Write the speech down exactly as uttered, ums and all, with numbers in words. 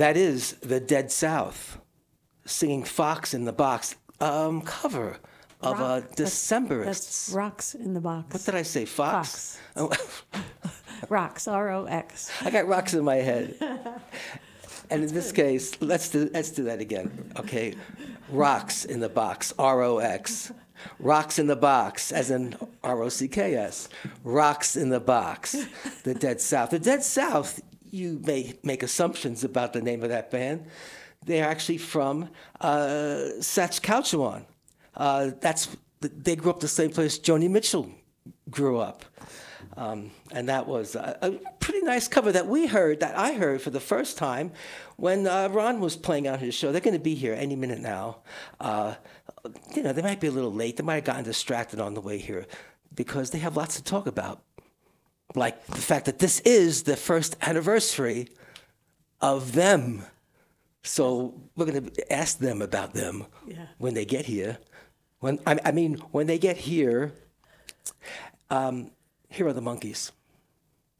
That is the Dead South singing Fox in the Box, um, cover of Rock. a Decemberists. That's Rocks in the Box. What did I say, Fox? Fox. Rocks, R O X. I got rocks in my head. And in this case, let's do, let's do that again, okay? Rocks in the Box, R O X. Rocks in the Box, as in R O C K S. Rocks in the Box, the Dead South. The Dead South, you may make assumptions about the name of that band. They're actually from uh, Saskatchewan. Uh, that's they grew up the same place Joni Mitchell grew up. Um, and that was a, a pretty nice cover that we heard, that I heard for the first time when uh, Ron was playing out his show. They're going to be here any minute now. Uh, you know, they might be a little late. They might have gotten distracted on the way here because they have lots to talk about. Like the fact that this is the first anniversary of them. So we're going to ask them about them Yeah. when they get here. When I, I mean, when they get here, um, here are the Monkees.